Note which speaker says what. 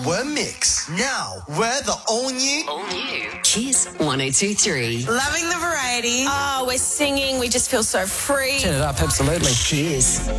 Speaker 1: We're Mix. Now, we're the all-new
Speaker 2: Cheers 102.3.
Speaker 3: Loving the variety.
Speaker 4: Oh, we're singing. We just feel so free.
Speaker 5: Turn it up, absolutely.
Speaker 2: Cheers.